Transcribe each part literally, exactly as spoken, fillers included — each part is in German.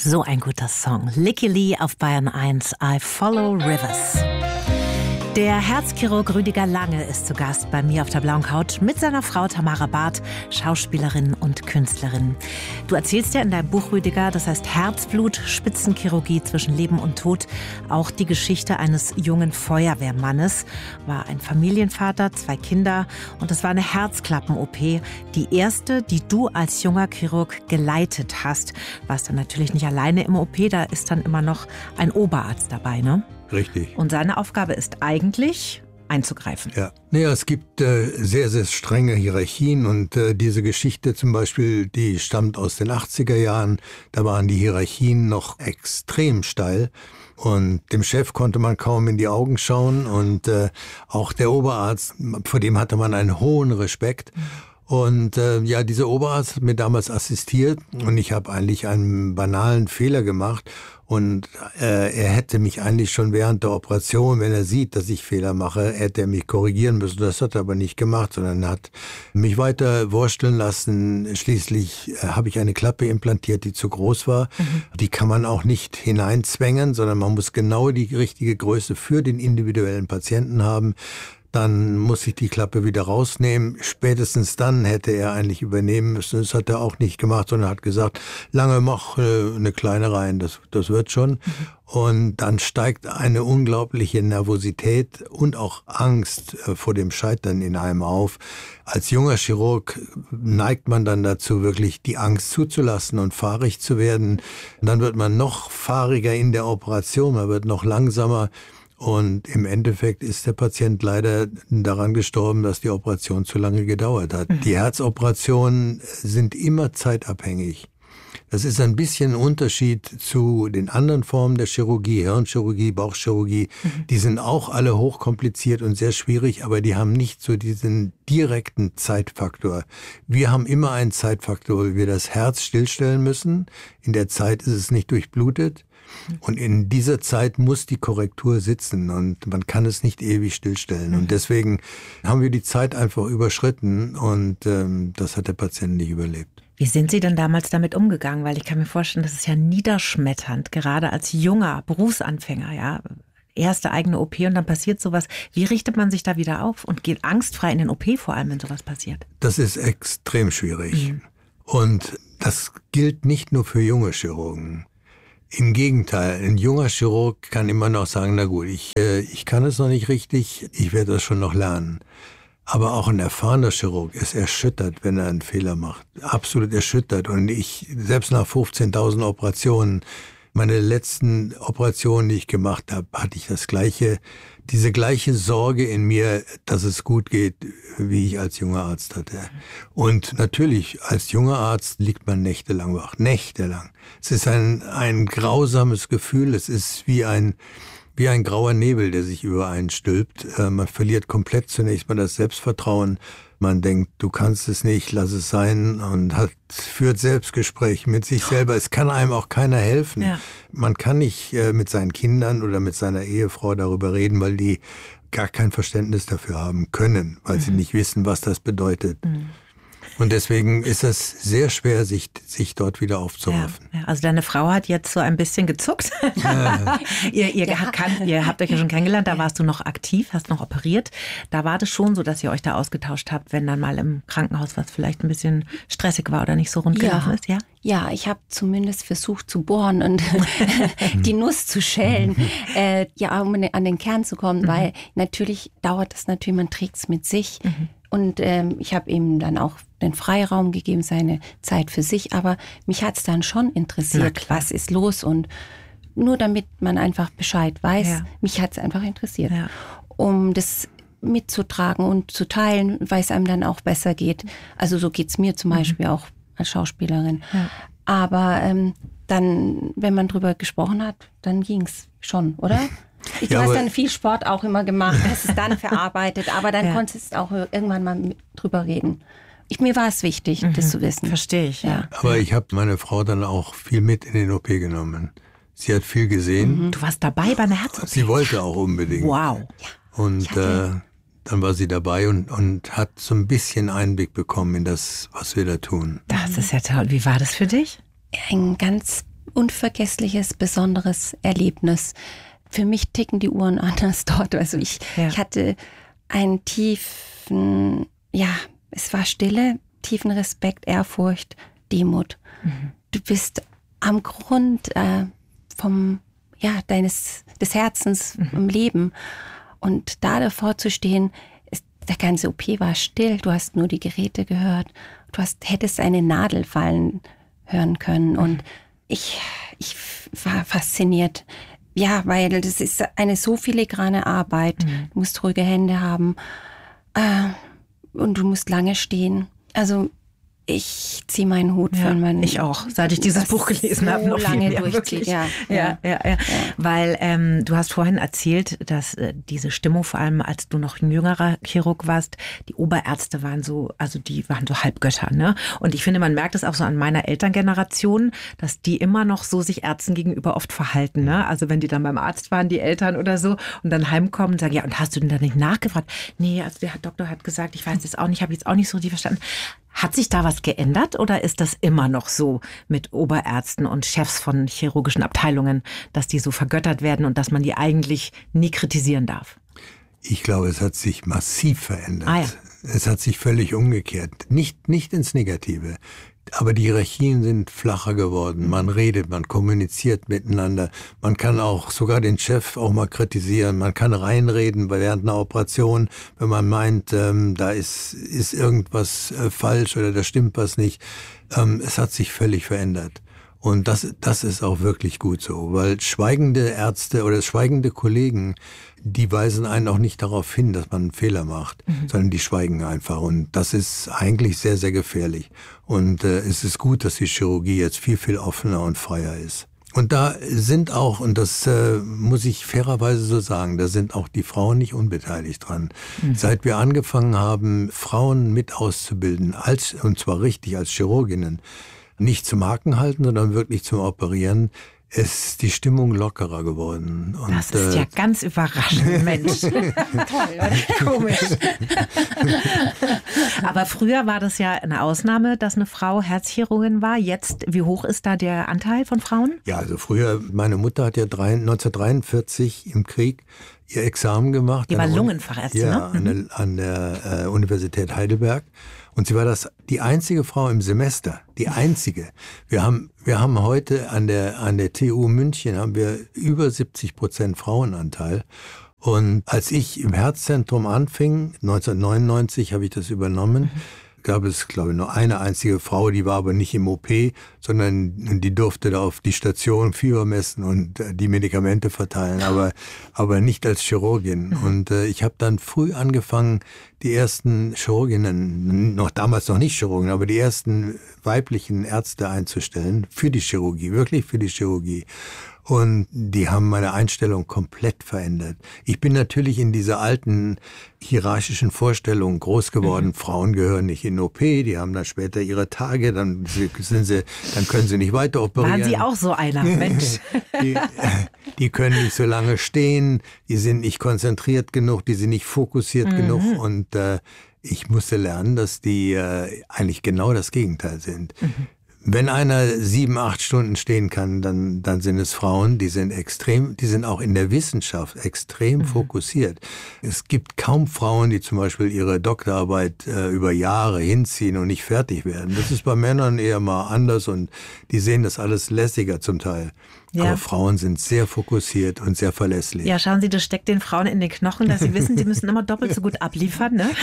So ein guter Song. Licky Lee auf Bayern eins, I Follow Rivers. Der Herzchirurg Rüdiger Lange ist zu Gast bei mir auf der blauen Couch mit seiner Frau Tamara Barth, Schauspielerin und Künstlerin. Du erzählst ja in deinem Buch, Rüdiger, das heißt Herzblut, Spitzenchirurgie zwischen Leben und Tod, auch die Geschichte eines jungen Feuerwehrmannes. War ein Familienvater, zwei Kinder und es war eine Herzklappen-O P. Die erste, die du als junger Chirurg geleitet hast. Warst dann natürlich nicht alleine im O P, da ist dann immer noch ein Oberarzt dabei, ne? Richtig. Und seine Aufgabe ist eigentlich, einzugreifen. Ja, naja, es gibt äh, sehr, sehr strenge Hierarchien und äh, diese Geschichte zum Beispiel, die stammt aus den achtziger Jahren. Da waren die Hierarchien noch extrem steil und dem Chef konnte man kaum in die Augen schauen und äh, auch der Oberarzt, vor dem hatte man einen hohen Respekt. Mhm. Und äh, ja, dieser Oberarzt hat mir damals assistiert und ich habe eigentlich einen banalen Fehler gemacht. Und äh, er hätte mich eigentlich schon während der Operation, wenn er sieht, dass ich Fehler mache, hätte er mich korrigieren müssen. Das hat er aber nicht gemacht, sondern hat mich weiter wursteln lassen. Schließlich äh, habe ich eine Klappe implantiert, die zu groß war. Mhm. Die kann man auch nicht hineinzwängen, sondern man muss genau die richtige Größe für den individuellen Patienten haben. Dann muss ich die Klappe wieder rausnehmen. Spätestens dann hätte er eigentlich übernehmen müssen. Das hat er auch nicht gemacht, sondern hat gesagt, Lange, mach äh, eine kleine rein, das, das wird schon. Mhm. Und dann steigt eine unglaubliche Nervosität und auch Angst äh, vor dem Scheitern in einem auf. Als junger Chirurg neigt man dann dazu, wirklich die Angst zuzulassen und fahrig zu werden. Und dann wird man noch fahriger in der Operation, man wird noch langsamer. Und im Endeffekt ist der Patient leider daran gestorben, dass die Operation zu lange gedauert hat. Mhm. Die Herzoperationen sind immer zeitabhängig. Das ist ein bisschen ein Unterschied zu den anderen Formen der Chirurgie, Hirnchirurgie, Bauchchirurgie. Mhm. Die sind auch alle hochkompliziert und sehr schwierig, aber die haben nicht so diesen direkten Zeitfaktor. Wir haben immer einen Zeitfaktor, weil wir das Herz stillstellen müssen. In der Zeit ist es nicht durchblutet. Und in dieser Zeit muss die Korrektur sitzen und man kann es nicht ewig stillstellen. Und deswegen haben wir die Zeit einfach überschritten und ähm, das hat der Patient nicht überlebt. Wie sind Sie denn damals damit umgegangen? Weil ich kann mir vorstellen, das ist ja niederschmetternd, gerade als junger Berufsanfänger, ja. Erste eigene O P und dann passiert sowas. Wie richtet man sich da wieder auf und geht angstfrei in den O P, vor allem wenn sowas passiert? Das ist extrem schwierig. Mhm. Und das gilt nicht nur für junge Chirurgen. Im Gegenteil, ein junger Chirurg kann immer noch sagen, na gut, ich, äh, ich kann es noch nicht richtig, ich werde das schon noch lernen. Aber auch ein erfahrener Chirurg ist erschüttert, wenn er einen Fehler macht. Absolut erschüttert. Und ich, selbst nach fünfzehntausend Operationen, meine letzten Operationen, die ich gemacht habe, hatte ich das gleiche, diese gleiche Sorge in mir, dass es gut geht, wie ich als junger Arzt hatte. Und natürlich, als junger Arzt liegt man nächtelang wach, nächtelang. Es ist ein, ein grausames Gefühl, es ist wie ein, wie ein grauer Nebel, der sich über einen stülpt. Äh, man verliert komplett zunächst mal das Selbstvertrauen. Man denkt, du kannst es nicht, lass es sein und hat, führt Selbstgespräche mit sich selber. Es kann einem auch keiner helfen. Ja. Man kann nicht äh, mit seinen Kindern oder mit seiner Ehefrau darüber reden, weil die gar kein Verständnis dafür haben können, weil mhm. sie nicht wissen, was das bedeutet. Mhm. Und deswegen ist es sehr schwer, sich, sich dort wieder aufzuraffen. Ja, ja. Also deine Frau hat jetzt so ein bisschen gezuckt. Ja. ihr, ihr, ja. kann, ihr habt euch ja schon kennengelernt, da warst du noch aktiv, hast noch operiert. Da war das schon so, dass ihr euch da ausgetauscht habt, wenn dann mal im Krankenhaus was vielleicht ein bisschen stressig war oder nicht so rund gelaufen ja. ist, ja? Ja, ich habe zumindest versucht zu bohren und die Nuss zu schälen, äh, ja, um an den Kern zu kommen, mhm. weil natürlich dauert es natürlich, man trägt es mit sich. Mhm. Und ähm, ich habe ihm dann auch den Freiraum gegeben, seine Zeit für sich. Aber mich hat es dann schon interessiert, was ist los. Und nur damit man einfach Bescheid weiß, ja. mich hat es einfach interessiert. Ja. Um das mitzutragen und zu teilen, weil es einem dann auch besser geht. Also so geht es mir zum Beispiel mhm. auch als Schauspielerin. Ja. Aber ähm, dann, wenn man drüber gesprochen hat, dann ging es schon, oder? Du ja, hast dann viel Sport auch immer gemacht, hast es dann verarbeitet, aber dann ja. konntest du auch irgendwann mal mit drüber reden. Ich, mir war es wichtig, mhm. das zu wissen. Verstehe ich, ja. Aber ich habe meine Frau dann auch viel mit in den O P genommen. Sie hat viel gesehen. Mhm. Du warst dabei bei einer Herz-O P? Sie wollte auch unbedingt. Wow. Ja. Und äh, dann war sie dabei und, und hat so ein bisschen Einblick bekommen in das, was wir da tun. Das ist ja toll. Wie war das für dich? Ein ganz unvergessliches, besonderes Erlebnis. Für mich ticken die Uhren anders dort. Also ich, ja. ich hatte einen tiefen, ja, es war Stille, tiefen Respekt, Ehrfurcht, Demut. Mhm. Du bist am Grund äh, vom, ja, deines, des Herzens mhm. im Leben. Und da davor zu stehen, ist, der ganze O P war still, du hast nur die Geräte gehört, du hast, hättest eine Nadel fallen hören können. Mhm. Und ich, ich war fasziniert. Ja, weil das ist eine so filigrane Arbeit. Mhm. Du musst ruhige Hände haben äh, und du musst lange stehen. Also ich ziehe meinen Hut ja, für meinen... Ich auch, seit ich dieses Buch gelesen so habe. Noch lange viel mehr, durchzieht, ja, ja, ja, ja, ja. ja. Weil ähm, du hast vorhin erzählt, dass äh, diese Stimmung, vor allem als du noch ein jüngerer Chirurg warst, die Oberärzte waren so, also die waren so Halbgötter, ne? Und ich finde, man merkt es auch so an meiner Elterngeneration, dass die immer noch so sich Ärzten gegenüber oft verhalten, ne? Also wenn die dann beim Arzt waren, die Eltern oder so, und dann heimkommen und sagen, ja, und hast du denn da nicht nachgefragt? Nee, also der Doktor hat gesagt, ich weiß jetzt auch nicht, habe jetzt auch nicht so richtig verstanden. Hat sich da was geändert oder ist das immer noch so mit Oberärzten und Chefs von chirurgischen Abteilungen, dass die so vergöttert werden und dass man die eigentlich nie kritisieren darf? Ich glaube, es hat sich massiv verändert. Ah, ja. Es hat sich völlig umgekehrt. Nicht, nicht ins Negative. Aber die Hierarchien sind flacher geworden. Man redet, man kommuniziert miteinander. Man kann auch sogar den Chef auch mal kritisieren. Man kann reinreden während einer Operation, wenn man meint, ähm, da ist, ist irgendwas äh, falsch oder da stimmt was nicht. Ähm, es hat sich völlig verändert. Und das, das ist auch wirklich gut so, weil schweigende Ärzte oder schweigende Kollegen, die weisen einen auch nicht darauf hin, dass man einen Fehler macht, mhm. sondern die schweigen einfach. Und das ist eigentlich sehr, sehr gefährlich. Und äh, es ist gut, dass die Chirurgie jetzt viel, viel offener und freier ist. Und da sind auch, und das äh, muss ich fairerweise so sagen, da sind auch die Frauen nicht unbeteiligt dran. Mhm. Seit wir angefangen haben, Frauen mit auszubilden, als und zwar richtig als Chirurginnen, nicht zum Haken halten, sondern wirklich zum Operieren, ist die Stimmung lockerer geworden. Und, das ist äh, ja ganz überraschend, Mensch. Toll, oder? Komisch. Aber früher war das ja eine Ausnahme, dass eine Frau Herzchirurgin war. Jetzt, wie hoch ist da der Anteil von Frauen? Ja, also früher, meine Mutter hat ja neunzehnhundertdreiundvierzig im Krieg ihr Examen gemacht. Die war Lungenfachärztin, ja, ne? an der, an der äh, Universität Heidelberg. Und sie war das die einzige Frau im Semester, die einzige. Wir haben wir haben heute an der an der T U München haben wir über siebzig Prozent Frauenanteil. Und als ich im Herzzentrum anfing, neunzehnhundertneunundneunzig habe ich das übernommen, gab es, glaube ich, nur eine einzige Frau, die war aber nicht im O P, sondern die durfte da auf die Station Fieber messen und äh, die Medikamente verteilen, aber aber nicht als Chirurgin. Und äh, ich habe dann früh angefangen, die ersten Chirurginnen, noch damals noch nicht Chirurgen, aber die ersten weiblichen Ärzte einzustellen für die Chirurgie, wirklich für die Chirurgie. Und die haben meine Einstellung komplett verändert. Ich bin natürlich in dieser alten hierarchischen Vorstellung groß geworden. Mhm. Frauen gehören nicht in O P, die haben dann später ihre Tage, dann sind sie, dann können sie nicht weiter operieren. Waren Sie auch so einer, Mensch? die, die können nicht so lange stehen, die sind nicht konzentriert genug, die sind nicht fokussiert mhm. genug. Und äh, ich musste lernen, dass die äh, eigentlich genau das Gegenteil sind. Mhm. Wenn einer sieben, acht Stunden stehen kann, dann, dann sind es Frauen, die sind extrem, die sind auch in der Wissenschaft extrem mhm. fokussiert. Es gibt kaum Frauen, die zum Beispiel ihre Doktorarbeit äh, über Jahre hinziehen und nicht fertig werden. Das ist bei Männern eher mal anders und die sehen das alles lässiger zum Teil. Ja. Aber Frauen sind sehr fokussiert und sehr verlässlich. Ja, schauen Sie, das steckt den Frauen in den Knochen, dass sie wissen, sie müssen immer doppelt so gut abliefern, ne?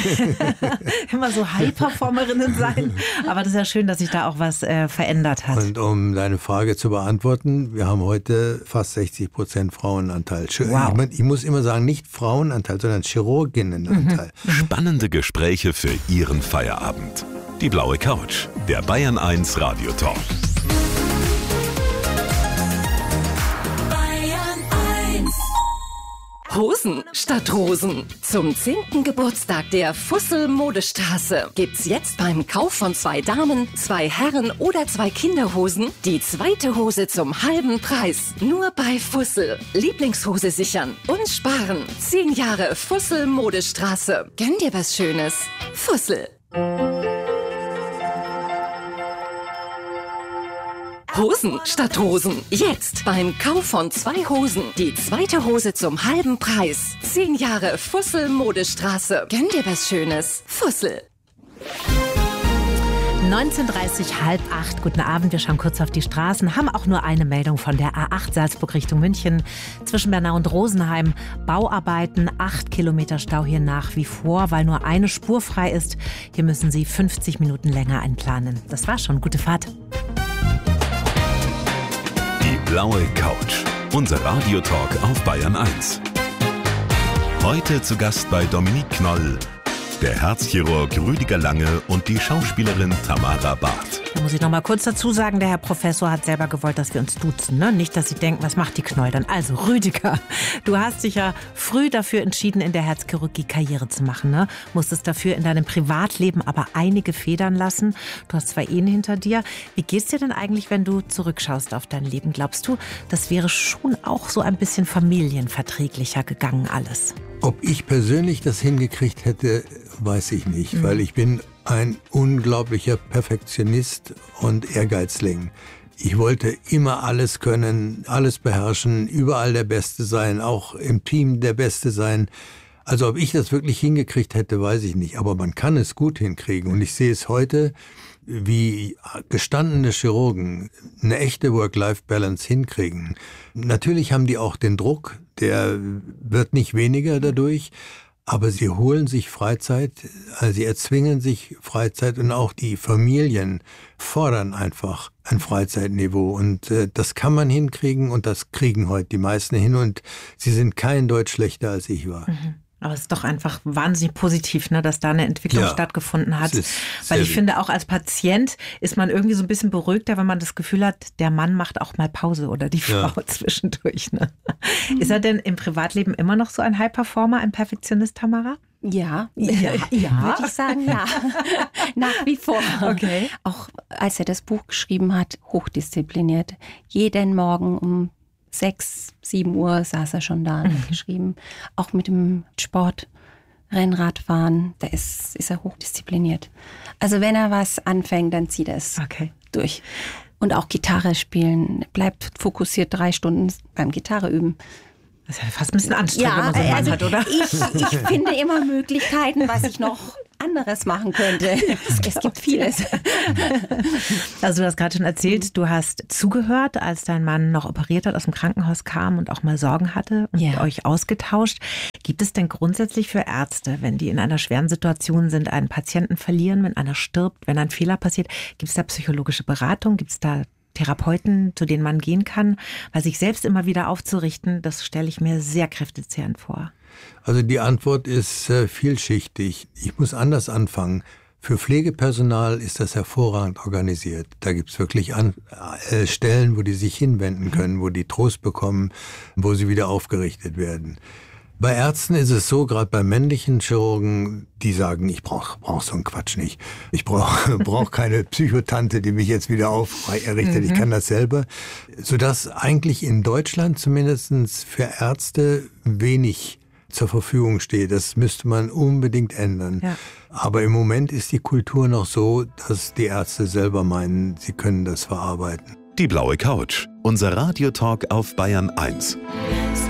Immer so High-Performerinnen sein. Aber das ist ja schön, dass sich da auch was äh, verändert hat. Und um deine Frage zu beantworten, wir haben heute fast sechzig Prozent Frauenanteil. Wow. Ich, ich muss immer sagen, nicht Frauenanteil, sondern Chirurginnenanteil. Mhm. Spannende Gespräche für Ihren Feierabend. Die blaue Couch, der Bayern eins Radio Talk. Hosen statt Rosen. Zum zehnten Geburtstag der Fussel Modestraße gibt's jetzt beim Kauf von zwei Damen, zwei Herren oder zwei Kinderhosen die zweite Hose zum halben Preis. Nur bei Fussel. Lieblingshose sichern und sparen. Zehn Jahre Fussel Modestraße. Gönn dir was Schönes. Fussel. Hosen statt Hosen. Jetzt beim Kauf von zwei Hosen. Die zweite Hose zum halben Preis. Zehn Jahre Fussel Modestraße. Gönn dir was Schönes. Fussel. neunzehn Uhr dreißig, halb acht. Guten Abend, wir schauen kurz auf die Straßen, haben auch nur eine Meldung von der A acht Salzburg Richtung München. Zwischen Bernau und Rosenheim Bauarbeiten, acht Kilometer Stau hier nach wie vor, weil nur eine Spur frei ist. Hier müssen Sie fünfzig Minuten länger einplanen. Das war schon, gute Fahrt. Die blaue Couch, unser Radiotalk auf Bayern eins. Heute zu Gast bei Dominique Knoll, der Herzchirurg Rüdiger Lange und die Schauspielerin Tamara Barth. Da muss ich noch mal kurz dazu sagen, der Herr Professor hat selber gewollt, dass wir uns duzen. Ne? Nicht, dass Sie denken, was macht die Knoll dann? Also Rüdiger, du hast dich ja früh dafür entschieden, in der Herzchirurgie Karriere zu machen. Ne? Musstest dafür in deinem Privatleben aber einige federn lassen. Du hast zwei Ehen hinter dir. Wie geht's dir denn eigentlich, wenn du zurückschaust auf dein Leben? Glaubst du, das wäre schon auch so ein bisschen familienverträglicher gegangen alles? Ob ich persönlich das hingekriegt hätte, weiß ich nicht, mhm. weil ich bin ein unglaublicher Perfektionist und Ehrgeizling. Ich wollte immer alles können, alles beherrschen, überall der Beste sein, auch im Team der Beste sein. Also ob ich das wirklich hingekriegt hätte, weiß ich nicht. Aber man kann es gut hinkriegen. Und ich sehe es heute, wie gestandene Chirurgen eine echte Work-Life-Balance hinkriegen. Natürlich haben die auch den Druck, der wird nicht weniger dadurch. Aber sie holen sich Freizeit, also sie erzwingen sich Freizeit und auch die Familien fordern einfach ein Freizeitniveau. Und äh, das kann man hinkriegen und das kriegen heute die meisten hin und sie sind kein Deut schlechter als ich war. Mhm. Aber es ist doch einfach wahnsinnig positiv, ne, dass da eine Entwicklung ja, stattgefunden hat. Weil ich gut. finde, auch als Patient ist man irgendwie so ein bisschen beruhigter, wenn man das Gefühl hat, der Mann macht auch mal Pause oder die Frau ja. zwischendurch. Ne? Mhm. Ist er denn im Privatleben immer noch so ein High-Performer, ein Perfektionist, Tamara? Ja, ja, ja. würde ich sagen, ja. Nach wie vor. Okay. Auch als er das Buch geschrieben hat, hochdiszipliniert. Jeden Morgen um sechs, sieben Uhr saß er schon da und hat geschrieben. Auch mit dem Sport, Rennradfahren, da ist, ist er hochdiszipliniert. Also wenn er was anfängt, dann zieht er es okay. durch. Und auch Gitarre spielen, bleibt fokussiert drei Stunden beim Gitarre üben. Das ist ja fast ein bisschen anstrengend, ja, wenn man so einen also Mann hat, oder? Ich, ich finde immer Möglichkeiten, was ich noch anderes machen könnte. Es, es gibt vieles. Also du hast gerade schon erzählt, du hast zugehört, als dein Mann noch operiert hat, aus dem Krankenhaus kam und auch mal Sorgen hatte und ja. euch ausgetauscht. Gibt es denn grundsätzlich für Ärzte, wenn die in einer schweren Situation sind, einen Patienten verlieren, wenn einer stirbt, wenn ein Fehler passiert, gibt es da psychologische Beratung? Gibt es da Therapeuten, zu denen man gehen kann? Weil sich selbst immer wieder aufzurichten, das stelle ich mir sehr kräftezehrend vor. Also die Antwort ist äh, vielschichtig. Ich muss anders anfangen. Für Pflegepersonal ist das hervorragend organisiert. Da gibt es wirklich an, äh, Stellen, wo die sich hinwenden können, wo die Trost bekommen, wo sie wieder aufgerichtet werden. Bei Ärzten ist es so, gerade bei männlichen Chirurgen, die sagen, ich brauche brauch so einen Quatsch nicht. Ich brauche brauch keine Psychotante, die mich jetzt wieder aufrichtet. Ich kann das selber. Sodass eigentlich in Deutschland zumindest für Ärzte wenig zur Verfügung steht. Das müsste man unbedingt ändern. Ja. Aber im Moment ist die Kultur noch so, dass die Ärzte selber meinen, sie können das verarbeiten. Die blaue Couch, unser Radiotalk auf Bayern eins.